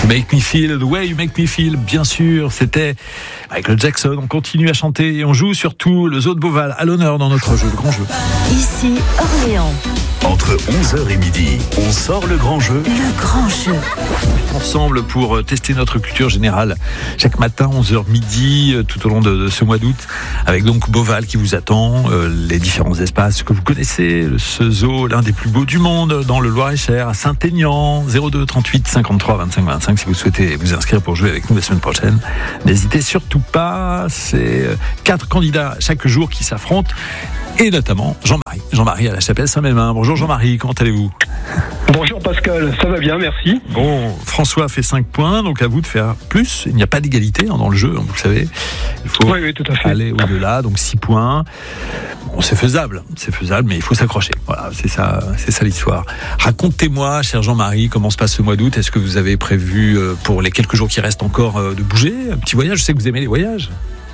Make Me Feel, The Way You Make Me Feel, bien sûr, c'était Michael Jackson. On continue à chanter et on joue surtout le Zoo de Beauval à l'honneur dans notre jeu, le grand jeu. Ici Orléans. Entre 11h et midi, on sort le grand jeu. Le grand jeu. Ensemble pour tester notre culture générale chaque matin, 11h midi, tout au long de ce mois d'août, avec donc Beauval qui vous attend, les différents espaces que vous connaissez, ce zoo, l'un des plus beaux du monde, dans le Loir-et-Cher, à Saint-Aignan, 02 38 53 25 25, si vous souhaitez vous inscrire pour jouer avec nous la semaine prochaine. N'hésitez surtout pas, c'est 4 candidats chaque jour qui s'affrontent, et notamment Jean-Marie à la Chapelle Saint-Mémin. Bonjour Jean-Marie, comment allez-vous ? Bonjour Pascal, ça va bien, merci. Bon, François fait 5 points, donc à vous de faire plus. Il n'y a pas d'égalité dans le jeu, vous le savez. Il faut oui, tout à fait. aller au-delà, donc 6 points. Bon, c'est faisable, mais il faut s'accrocher. Voilà, c'est ça l'histoire. Racontez-moi, cher Jean-Marie, comment se passe ce mois d'août ? Est-ce que vous avez prévu, pour les quelques jours qui restent encore, de bouger ? Un petit voyage, je sais que vous aimez les voyages.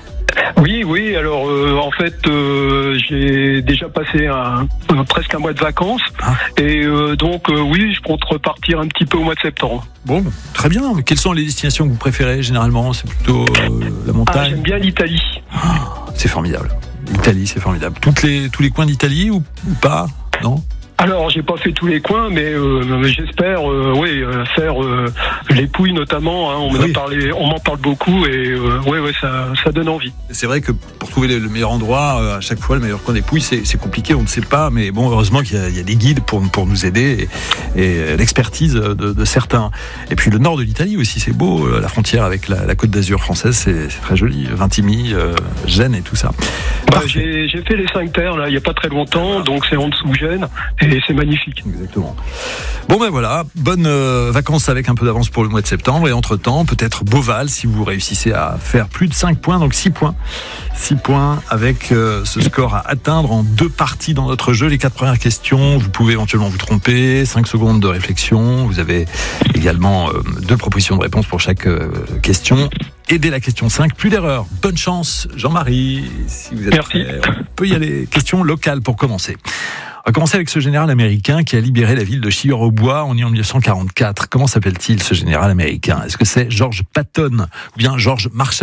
Oui, alors en fait j'ai déjà passé presque un mois de vacances et donc oui, je compte repartir un petit peu au mois de septembre. Bon, très bien. Quelles sont les destinations que vous préférez généralement ? C'est plutôt la montagne ? J'aime bien l'Italie. C'est formidable. L'Italie, c'est formidable. Tous les coins d'Italie ou pas ? Non ? Alors, j'ai pas fait tous les coins, mais j'espère, faire les Pouilles notamment. Hein, on m'en parle beaucoup et ça donne envie. C'est vrai que pour trouver le meilleur endroit, à chaque fois le meilleur coin des Pouilles, c'est compliqué, on ne sait pas, mais bon, heureusement qu'il y a des guides pour nous aider et l'expertise de certains. Et puis le nord de l'Italie aussi, c'est beau, la frontière avec la Côte d'Azur française, c'est très joli, Vintimille, Gênes et tout ça. J'ai fait les 5 terres là, il y a pas très longtemps, donc c'est en dessous Gênes. Et c'est magnifique. Exactement. Bon ben voilà, bonnes vacances avec un peu d'avance pour le mois de septembre. Et entre-temps, peut-être Beauval, si vous réussissez à faire plus de 5 points, donc 6 points. 6 points avec ce score à atteindre en 2 parties dans notre jeu. Les 4 premières questions, vous pouvez éventuellement vous tromper. 5 secondes de réflexion. Vous avez également 2 propositions de réponse pour chaque question. Et dès la question 5, plus d'erreurs. Bonne chance, Jean-Marie. Si vous êtes prêt, on peut y aller. Question locale pour commencer. On va commencer avec ce général américain qui a libéré la ville de Chilleurs-aux-Bois en 1944. Comment s'appelle-t-il, ce général américain ? Est-ce que c'est George Patton ou bien George Marshall ?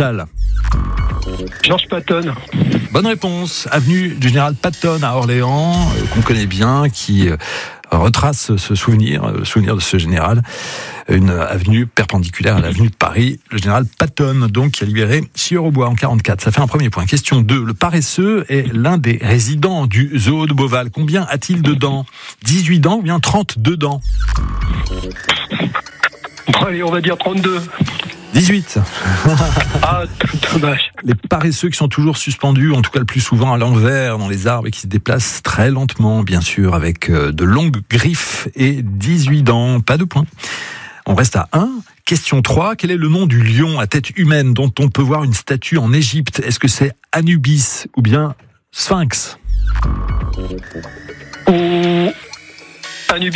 George Patton. Bonne réponse. Avenue du général Patton à Orléans, qu'on connaît bien, qui retrace le souvenir de ce général. Une avenue perpendiculaire à l'avenue de Paris. Le général Patton, donc, qui a libéré Chilleurs-aux-Bois en 44. Ça fait un premier point. Question 2. Le paresseux est l'un des résidents du zoo de Beauval. Combien a-t-il de dents ? 18 dents ou bien 32 dents ? Bon, allez, on va dire 32. 18. Ah, dommage. Les paresseux qui sont toujours suspendus, en tout cas le plus souvent à l'envers dans les arbres et qui se déplacent très lentement, bien sûr, avec de longues griffes et 18 dents. Pas de points. On reste à 1. Question 3. Quel est le nom du lion à tête humaine dont on peut voir une statue en Égypte ? Est-ce que c'est Anubis ou bien Sphinx ? Ou Anubis ?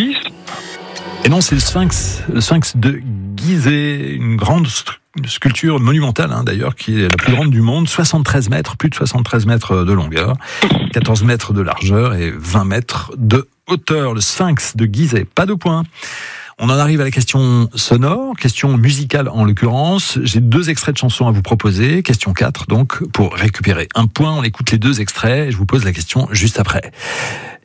Et non, c'est le Sphinx de Gizeh, une grande sculpture monumentale, d'ailleurs, qui est la plus grande du monde, 73 mètres, plus de 73 mètres de longueur, 14 mètres de largeur et 20 mètres de hauteur. Le Sphinx de Gizeh, pas de points. On en arrive à la question sonore, question musicale en l'occurrence. J'ai 2 extraits de chansons à vous proposer. Question 4, donc, pour récupérer un point. On écoute les 2 extraits et je vous pose la question juste après.